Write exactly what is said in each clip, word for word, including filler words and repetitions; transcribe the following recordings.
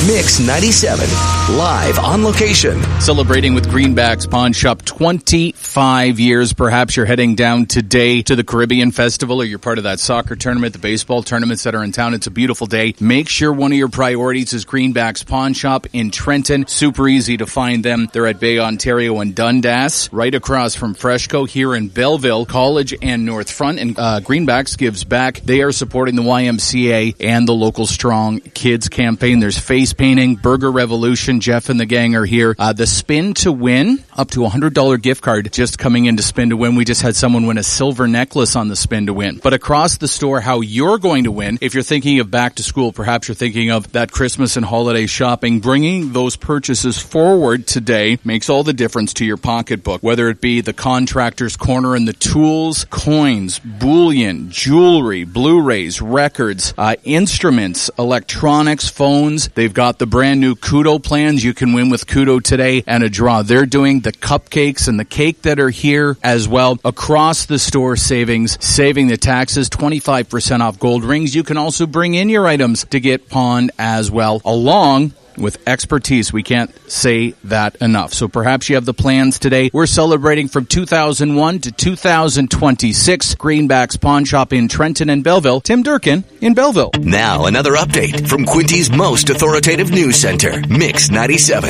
Mix ninety-seven, live on location. Celebrating with Greenbacks Pawn Shop twenty-five years. Perhaps you're heading down today to the Caribbean Festival, or you're part of that soccer tournament, the baseball tournaments that are in town. It's a beautiful day. Make sure one of your priorities is Greenbacks Pawn Shop in Trenton. Super easy to find them. They're at Bay Ontario and Dundas, right across from Freshco here in Belleville, College and North Front. And uh, Greenbacks gives back. They are supporting the Y M C A and the local Strong Kids campaign. There's face painting, Burger Revolution. Jeff and the gang are here. Uh, the Spin to Win, up to a one hundred dollars gift card just coming into Spin to Win. We just had someone win a silver necklace on the Spin to Win. But across the store, how you're going to win, if you're thinking of back to school, perhaps you're thinking of that Christmas and holiday shopping, bringing those purchases forward today makes all the difference to your pocketbook. Whether it be the Contractor's Corner and the tools, coins, bullion, jewelry, Blu-rays, records, uh, instruments, electronics, phones. They've got the brand new Kudo plans. You can win with Kudo today and a draw. They're doing the cupcakes and the cake that are here as well. Across the store savings, saving the taxes, twenty-five percent off gold rings. You can also bring in your items to get pawned as well, along with expertise. We can't say that enough. So perhaps you have the plans today. We're celebrating from two thousand one to two thousand twenty-six. Greenbacks Pawn Shop in Trenton and Belleville. Tim Durkin in Belleville. Now another update from Quinty's most authoritative news center, Mix ninety-seven.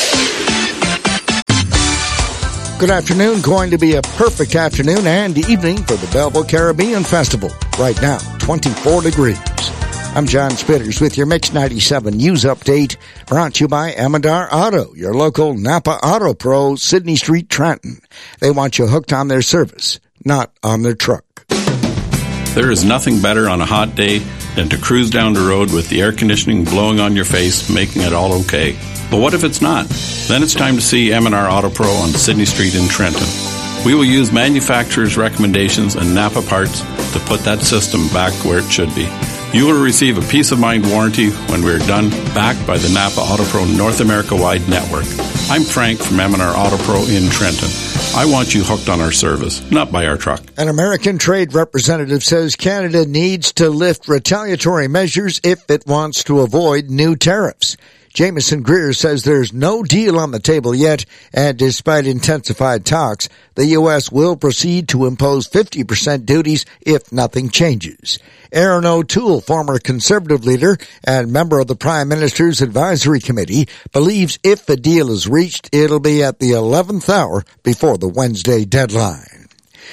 Good afternoon. Going to be a perfect afternoon and evening for the Belleville Caribbean Festival. Right now, twenty-four degrees. I'm John Spitters with your Mix ninety-seven News Update, brought to you by Amadar Auto, your local Napa Auto Pro, Sydney Street, Trenton. They want you hooked on their service, not on their truck. There is nothing better on a hot day than to cruise down the road with the air conditioning blowing on your face, making it all okay. But what if it's not? Then it's time to see M and R Auto Pro on Sydney Street in Trenton. We will use manufacturer's recommendations and Napa parts to put that system back where it should be. You will receive a peace of mind warranty when we're done, backed by the Napa Auto Pro North America-wide network. I'm Frank from M and R Auto Pro in Trenton. I want you hooked on our service, not by our truck. An American trade representative says Canada needs to lift retaliatory measures if it wants to avoid new tariffs. Jameson Greer says there's no deal on the table yet, and despite intensified talks, the U S will proceed to impose fifty percent duties if nothing changes. Aaron O'Toole, former Conservative leader and member of the Prime Minister's Advisory Committee, believes if a deal is reached, it'll be at the eleventh hour before the Wednesday deadline.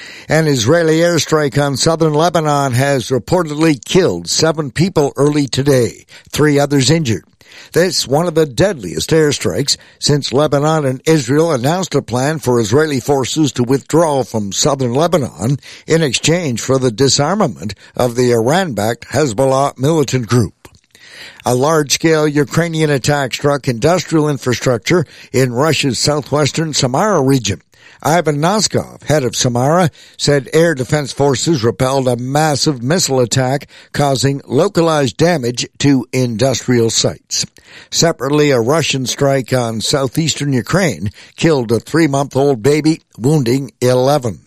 An Israeli airstrike on southern Lebanon has reportedly killed seven people early today, three others injured. This one of the deadliest airstrikes since Lebanon and Israel announced a plan for Israeli forces to withdraw from southern Lebanon in exchange for the disarmament of the Iran-backed Hezbollah militant group. A large-scale Ukrainian attack struck industrial infrastructure in Russia's southwestern Samara region. Ivan Noskov, head of Samara, said air defense forces repelled a massive missile attack causing localized damage to industrial sites. Separately, a Russian strike on southeastern Ukraine killed a three-month-old baby, wounding eleven.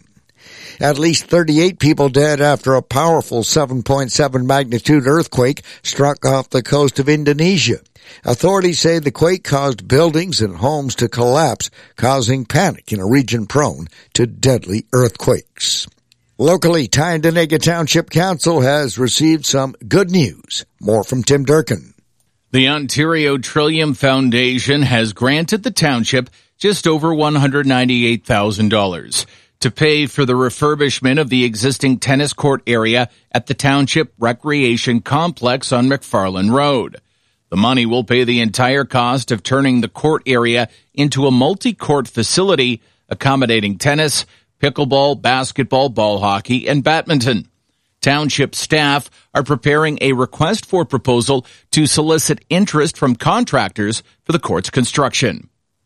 At least thirty-eight people dead after a powerful seven point seven magnitude earthquake struck off the coast of Indonesia. Authorities say the quake caused buildings and homes to collapse, causing panic in a region prone to deadly earthquakes. Locally, Tyendinaga Township Council has received some good news. More from Tim Durkin. The Ontario Trillium Foundation has granted the township just over one hundred ninety-eight thousand dollars to pay for the refurbishment of the existing tennis court area at the Township Recreation Complex on McFarland Road. The money will pay the entire cost of turning the court area into a multi-court facility accommodating tennis, pickleball, basketball, ball hockey, and badminton. Township staff are preparing a request for proposal to solicit interest from contractors for the court's construction.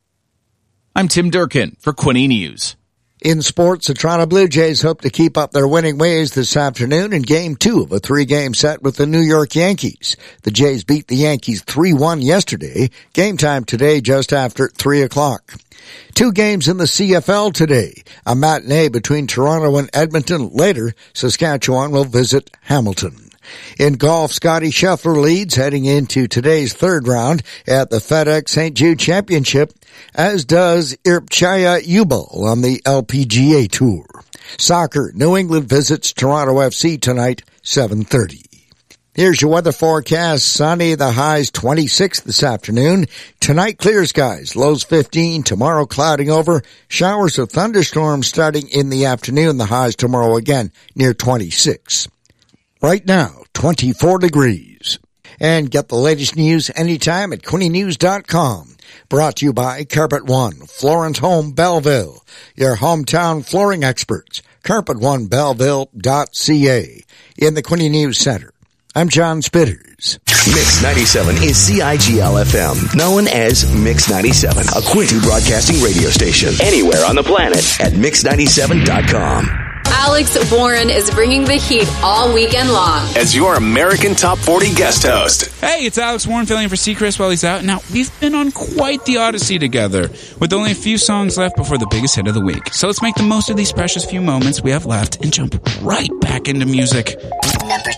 I'm Tim Durkin for Quinte News. In sports, the Toronto Blue Jays hope to keep up their winning ways this afternoon in Game two of a three-game set with the New York Yankees. The Jays beat the Yankees three one yesterday. Game time today just after three o'clock. Two games in the C F L today. A matinee between Toronto and Edmonton. Later, Saskatchewan will visit Hamilton. In golf, Scotty Scheffler leads heading into today's third round at the FedEx Saint Jude Championship, as does Irpchaya Ubal on the L P G A Tour. Soccer, New England visits Toronto F C tonight, seven thirty. Here's your weather forecast. Sunny, the highs twenty-six this afternoon. Tonight, clear skies, lows fifteen. Tomorrow, clouding over. Showers of thunderstorms starting in the afternoon. The highs tomorrow again near twenty-six. Right now, twenty-four degrees. And get the latest news anytime at Quinte News dot com. Brought to you by Carpet One, Florence Home, Belleville. Your hometown flooring experts. carpet one belleville dot c a. In the Quinte News Center, I'm John Spitters. Mix ninety-seven is C I G L F M, known as Mix ninety-seven, a Quinte broadcasting radio station. Anywhere on the planet at mix ninety-seven dot com. Alex Warren is bringing the heat all weekend long as your American Top forty guest host. Hey, it's Alex Warren filling in for Seacrest while he's out. Now, we've been on quite the odyssey together, with only a few songs left before the biggest hit of the week. So let's make the most of these precious few moments we have left and jump right back into music.